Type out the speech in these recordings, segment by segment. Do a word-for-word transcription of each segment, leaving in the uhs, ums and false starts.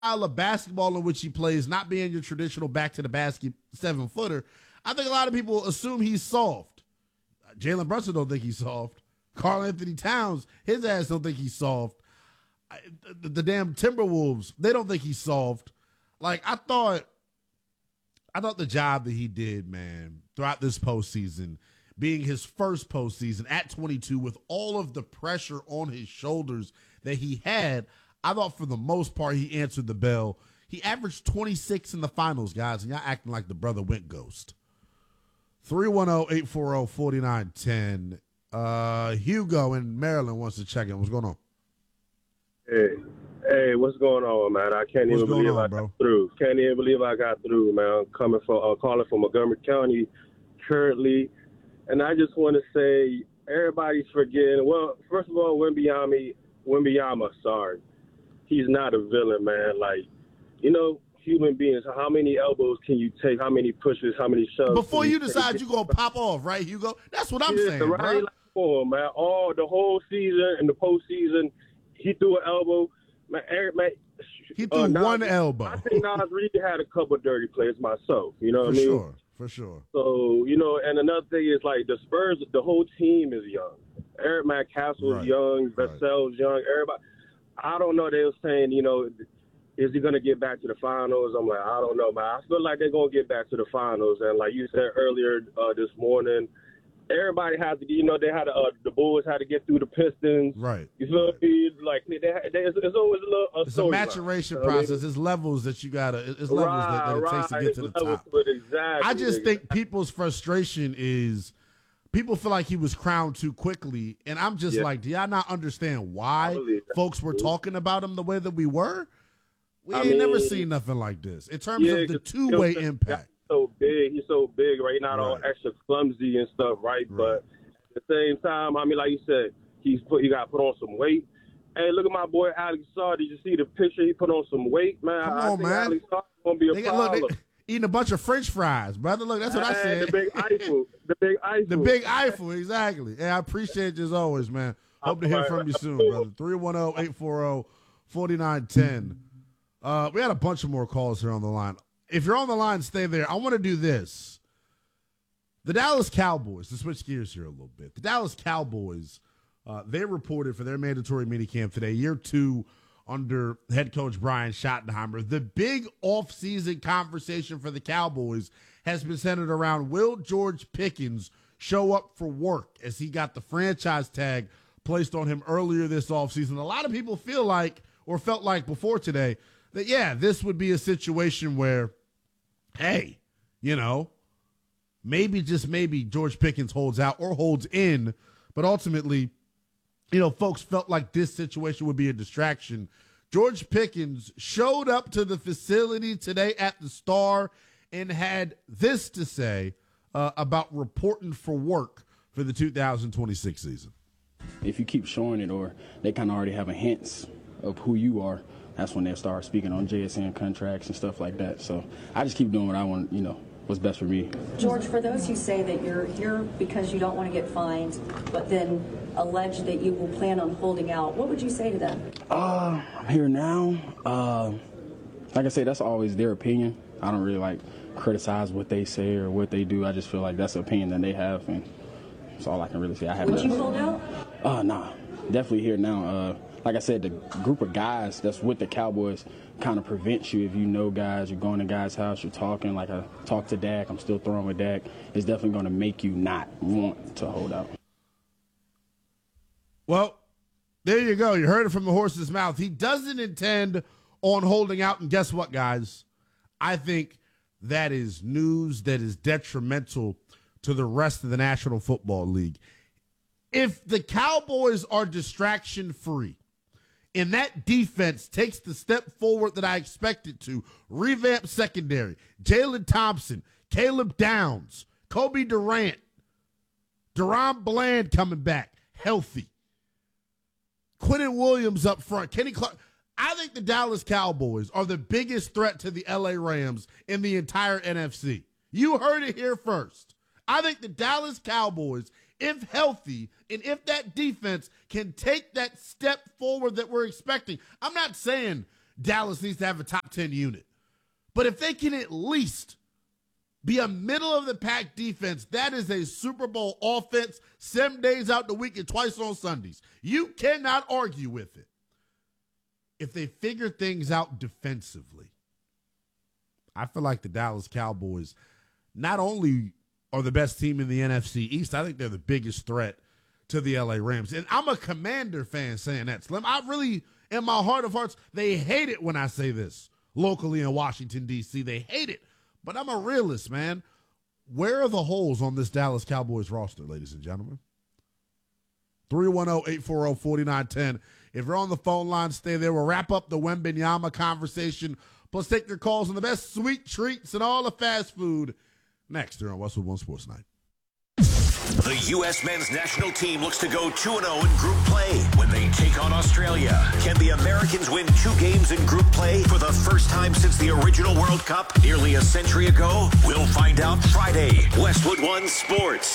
of basketball in which he plays, not being your traditional back to the basket seven footer, I think a lot of people assume he's soft. Jalen Brunson don't think he's soft. Karl Anthony Towns, his ass don't think he's soft. I, the, the damn Timberwolves, they don't think he's soft. Like I thought, I thought the job that he did, man, throughout this postseason, being his first postseason at twenty-two with all of the pressure on his shoulders that he had, I thought for the most part he answered the bell. He averaged twenty-six in the finals, guys, and y'all acting like the brother went ghost. three one zero, eight four zero, four nine one zero. Uh, Hugo in Maryland wants to check in. What's going on? Hey, hey, what's going on, man? I can't what's even believe on, I bro? got through. Can't even believe I got through, man. I'm coming from, uh, calling from Montgomery County currently. And I just want to say everybody's forgetting. Well, first of all, Wembanyama, Wembanyama, sorry. He's not a villain, man. Like, you know, human beings, how many elbows can you take? How many pushes? How many shoves? Before you take? decide you're going to pop off, right, Hugo? That's what I'm yeah, saying, right? bro. Like, for him, man. All the whole season and the postseason, he threw an elbow. Man, Eric, man. He threw uh, Nas, one elbow. I think Nas really had a couple of dirty plays myself. You know what For I mean? sure. For sure. So, you know, and another thing is, like, the Spurs, the whole team is young. Eric McCastle's Right. young. Right. Vassell's young. Everybody. I don't know. They were saying, you know, is he going to get back to the finals? I'm like, I don't know, man. I feel like they're going to get back to the finals. And like you said earlier uh, this morning, everybody has to, you know, they had to, uh, the Bulls had to get through the Pistons. Right. You feel right. me? Like, they, they, it's, it's always a little a It's a maturation line, you know process. I mean? It's levels that you got to, it's levels right, that, that it right. takes to get to the Levels top. to it, exactly. I just nigga. think people's frustration is people feel like he was crowned too quickly. And I'm just Yeah. like, do y'all not understand why folks were talking about him the way that we were? We I ain't never mean, seen nothing like this. In terms yeah, of the 'cause two-way he's impact. so big. He's so big, right? He's not all Right. extra clumsy and stuff, right? Right. But at the same time, I mean, like you said, he's put. He got to put on some weight. Hey, look at my boy Alex Saw. Did you see the picture? He put on some weight, man. Come I on, think man. Alex Saw gonna be a They got, problem. look, they eating a bunch of French fries, brother. Look, that's what I Hey, said. The big Eiffel. The big Eiffel. The big Eiffel, exactly. Hey, I appreciate you as always, man. Hope to hear from you soon, brother. three one zero, eight four zero, four nine one zero. Uh, we had a bunch of more calls here on the line. If you're on the line, stay there. I want to do this. The Dallas Cowboys, to switch gears here a little bit. The Dallas Cowboys, uh, they reported for their mandatory minicamp today, year two under head coach Brian Schottenheimer. The big offseason conversation for the Cowboys has been centered around will George Pickens show up for work as he got the franchise tag placed on him earlier this offseason. A lot of people feel like, or felt like before today, that, yeah, this would be a situation where, hey, you know, maybe, just maybe, George Pickens holds out or holds in, but ultimately, you know, folks felt like this situation would be a distraction. George Pickens showed up to the facility today at the Star and had this to say uh, about reporting for work for the two thousand twenty-six season. If you keep showing it, or they kind of already have a hint of who you are, that's when they'll start speaking on J S N contracts and stuff like that. So I just keep doing what I want, you know, what's best for me. George, for those who say that you're here because you don't want to get fined, but then allege that you will plan on holding out, what would you say to them? Uh, I'm here now. Uh, like I say, that's always their opinion. I don't really, like, criticize what they say or what they do. I just feel like that's an opinion that they have, and that's all I can really say. I haven't. Would you hold out? Uh, nah. Definitely here now. Uh, like I said, the group of guys that's with the Cowboys kind of prevents you if you know guys, you're going to guys' house, you're talking. Like I talked to Dak, I'm still throwing with Dak. It's definitely going to make you not want to hold out. Well, there you go. You heard it from the horse's mouth. He doesn't intend on holding out. And guess what, guys? I think that is news that is detrimental to the rest of the National Football League. If the Cowboys are distraction-free and that defense takes the step forward that I expect it to, revamp secondary, Jalen Thompson, Caleb Downs, Kobe Durant, Deron Bland coming back healthy, Quinnen Williams up front, Kenny Clark. I think the Dallas Cowboys are the biggest threat to the L A Rams in the entire N F C. You heard it here first. I think the Dallas Cowboys, if healthy, and if that defense can take that step forward that we're expecting. I'm not saying Dallas needs to have a top ten unit. But if they can at least be a middle-of-the-pack defense, that is a Super Bowl offense, seven days out the week and twice on Sundays. You cannot argue with it. If they figure things out defensively, I feel like the Dallas Cowboys not only are the best team in the N F C East, I think they're the biggest threat to the L A Rams. And I'm a Commander fan saying that, Slim. I really, in my heart of hearts, they hate it when I say this locally in Washington, D C. They hate it. But I'm a realist, man. Where are the holes on this Dallas Cowboys roster, ladies and gentlemen? three one zero, eight four zero, four nine one zero. If you're on the phone line, stay there. We'll wrap up the Wembanyama conversation, plus take your calls on the best sweet treats and all the fast food next here on Westwood One Sports Night. The U S men's national team looks to go two and oh in group play when they take on Australia. Can the Americans win two games in group play for the first time since the original World Cup nearly a century ago? We'll find out Friday. Westwood One Sports.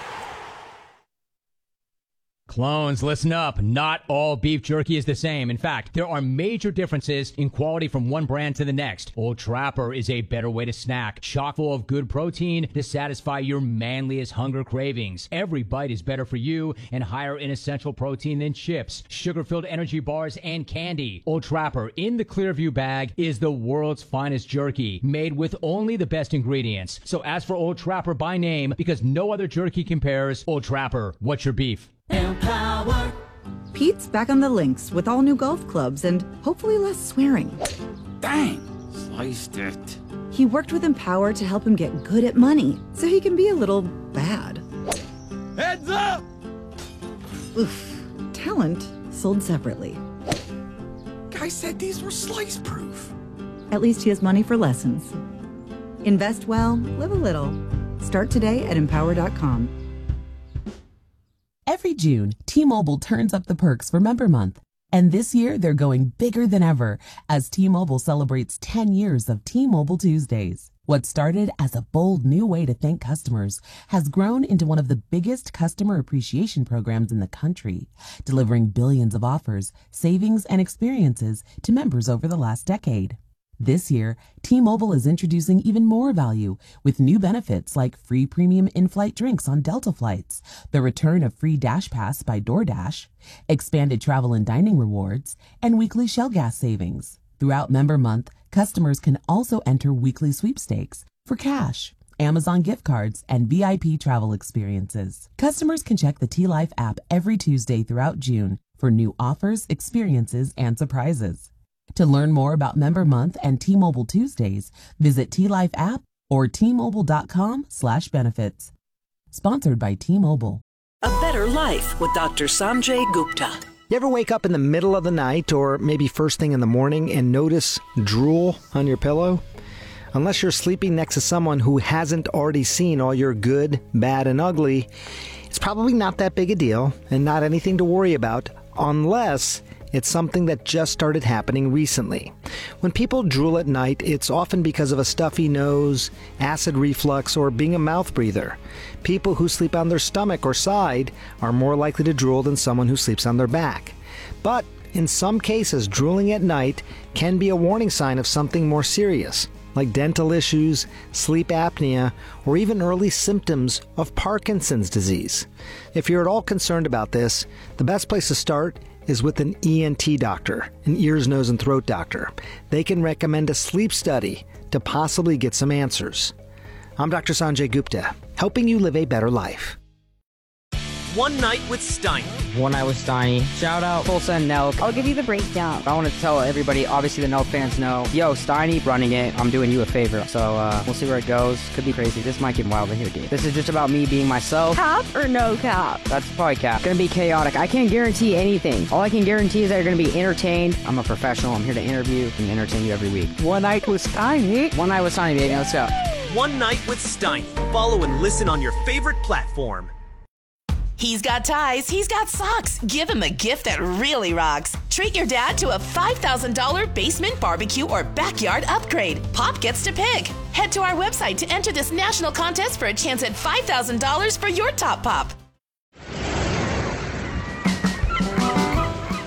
Clones, listen up. Not all beef jerky is the same. In fact, there are major differences in quality from one brand to the next. Old Trapper is a better way to snack, chock full of good protein to satisfy your manliest hunger cravings. Every bite is better for you and higher in essential protein than chips, sugar-filled energy bars, and candy. Old Trapper in the Clearview bag is the world's finest jerky, made with only the best ingredients. So ask for Old Trapper by name because no other jerky compares. Old Trapper, what's your beef? Empower. Pete's back on the links with all new golf clubs and hopefully less swearing. Dang, sliced it. He worked with Empower to help him get good at money so he can be a little bad. Heads up! Oof. Talent sold separately. Guy said these were slice proof. At least he has money for lessons. Invest well, live a little. Start today at empower dot com. Every June, T-Mobile turns up the perks for Member Month. And this year, they're going bigger than ever as T-Mobile celebrates ten years of T-Mobile Tuesdays. What started as a bold new way to thank customers has grown into one of the biggest customer appreciation programs in the country, delivering billions of offers, savings, and experiences to members over the last decade. This year, T-Mobile is introducing even more value with new benefits like free premium in-flight drinks on Delta flights, the return of free Dash Pass by DoorDash, expanded travel and dining rewards, and weekly Shell gas savings. Throughout Member Month, customers can also enter weekly sweepstakes for cash, Amazon gift cards, and V I P travel experiences. Customers can check the T-Life app every Tuesday throughout June for new offers, experiences, and surprises. To learn more about Member Month and T-Mobile Tuesdays, visit T-Life app or T Mobile dot com slash benefits. Sponsored by T-Mobile. A better life with Doctor Sanjay Gupta. You ever wake up in the middle of the night or maybe first thing in the morning and notice drool on your pillow? Unless you're sleeping next to someone who hasn't already seen all your good, bad, and ugly, it's probably not that big a deal and not anything to worry about unless it's something that just started happening recently. When people drool at night, it's often because of a stuffy nose, acid reflux, or being a mouth breather. People who sleep on their stomach or side are more likely to drool than someone who sleeps on their back. But in some cases, drooling at night can be a warning sign of something more serious, like dental issues, sleep apnea, or even early symptoms of Parkinson's disease. If you're at all concerned about this, the best place to start is with an E N T doctor, an ears, nose, and throat doctor. They can recommend a sleep study to possibly get some answers. I'm Doctor Sanjay Gupta, helping you live a better life. One Night with Steiny. One Night with Steiny. Shout out Tulsa and Nelk. I'll give you the breakdown. I want to tell everybody, obviously the Nelk fans know, yo, Steiny running it, I'm doing you a favor. So uh, we'll see where it goes. Could be crazy. This might get wild in here, dude. This is just about me being myself. Cap or no cap? That's probably cap. Gonna be chaotic. I can't guarantee anything. All I can guarantee is that you're gonna be entertained. I'm a professional. I'm here to interview and entertain you every week. One Night with Steiny. One Night with Steiny, baby. Let's go. One Night with Steiny. Follow and listen on your favorite platform. He's got ties, he's got socks. Give him a gift that really rocks. Treat your dad to a five thousand dollars basement barbecue or backyard upgrade. Pop gets to pick. Head to our website to enter this national contest for a chance at five thousand dollars for your top pop.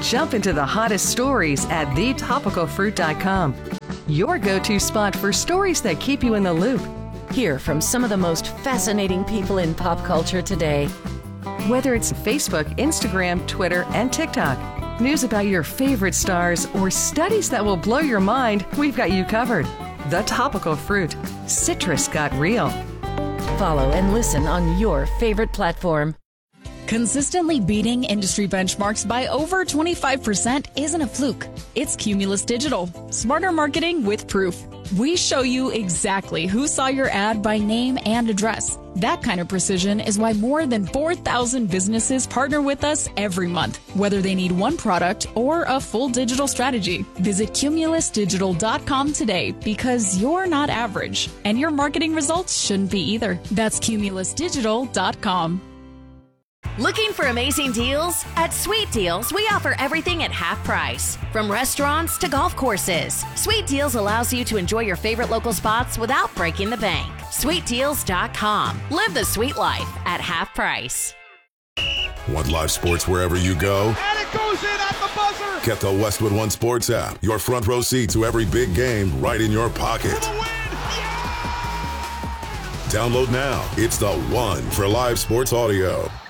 Jump into the hottest stories at the topical fruit dot com. Your go-to spot for stories that keep you in the loop. Hear from some of the most fascinating people in pop culture today. Whether it's Facebook, Instagram, Twitter, and TikTok, news about your favorite stars, or studies that will blow your mind, we've got you covered. The Topical Fruit. Citrus got real. Follow and listen on your favorite platform. Consistently beating industry benchmarks by over twenty-five percent isn't a fluke. It's Cumulus Digital. Smarter marketing with proof. We show you exactly who saw your ad by name and address. That kind of precision is why more than four thousand businesses partner with us every month, whether they need one product or a full digital strategy. Visit cumulus digital dot com today because you're not average, and your marketing results shouldn't be either. That's cumulus digital dot com. Looking for amazing deals? At Sweet Deals, we offer everything at half price. From restaurants to golf courses, Sweet Deals allows you to enjoy your favorite local spots without breaking the bank. sweet deals dot com. Live the sweet life at half price. Want live sports wherever you go? And it goes in at the buzzer! Get the Westwood One Sports app. Your front row seat to every big game right in your pocket. For the win! Yeah! Download now. It's the one for live sports audio.